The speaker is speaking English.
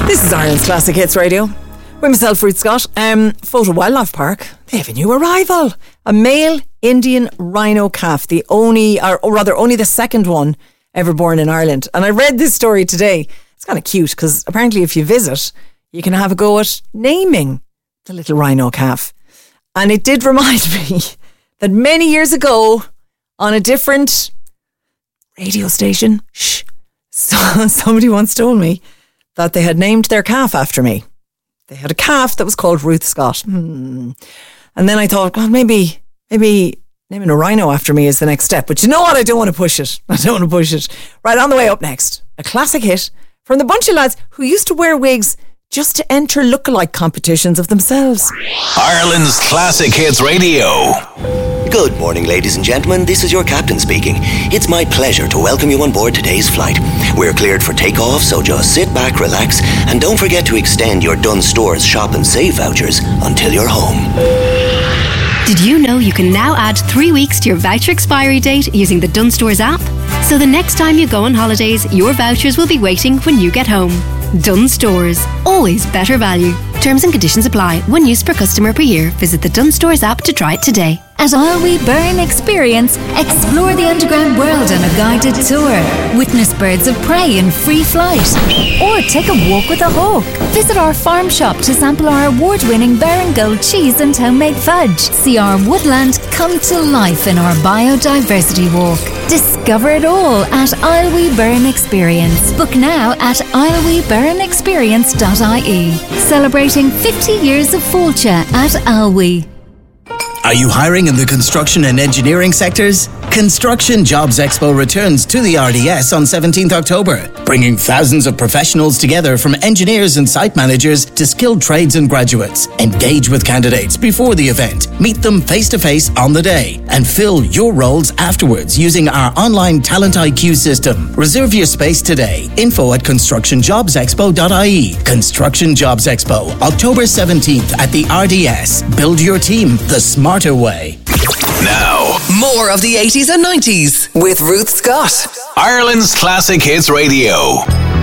This is Ireland's Classic Hits Radio. With myself, Ruth Scott. Photo Wildlife Park, they have a new arrival. A male Indian rhino calf. Only the second one ever born in Ireland. And I read this story today. It's kind of cute because apparently if you visit, you can have a go at naming the little rhino calf. And it did remind me that many years ago on a different radio station, somebody once told me that they had named their calf after me. They had a calf that was called Ruth Scott. And then I thought, well, maybe naming a rhino after me is the next step. But you know what? I don't want to push it. Right, on the way up next, a classic hit from the bunch of lads who used to wear wigs just to enter lookalike competitions of themselves. Ireland's Classic Hits Radio. Good morning, ladies and gentlemen. This is your captain speaking. It's my pleasure to welcome you on board today's flight. We're cleared for takeoff, so just sit back, relax, and don't forget to extend your Dunnes Stores Shop and Save vouchers until you're home. Did you know you can now add 3 weeks to your voucher expiry date using the Dunnes Stores app? So the next time you go on holidays, your vouchers will be waiting when you get home. Dunnes Stores. Always better value. Terms and conditions apply. 1 use per customer per year. Visit the Dunnes Stores app to try it today. At Isle We Burn Experience, explore the underground world on a guided tour. Witness birds of prey in free flight. Or take a walk with a hawk. Visit our farm shop to sample our award-winning Baron Gold cheese and homemade fudge. See our woodland come to life in our biodiversity walk. Discover it all at Isle We Burn Experience. Book now at isleweburnexperience.ie. Celebrating 50 years of Fáilte at Isle We. Are you hiring in the construction and engineering sectors? Construction Jobs Expo returns to the RDS on 17th October, bringing thousands of professionals together from engineers and site managers to skilled trades and graduates. Engage with candidates before the event, meet them face-to-face on the day, and fill your roles afterwards using our online Talent IQ system. Reserve your space today. Info at constructionjobsexpo.ie. Construction Jobs Expo, October 17th at the RDS. Build your team the smarter way. Now, more of the 80s and 90s With Ruth Scott. Ireland's Classic Hits Radio.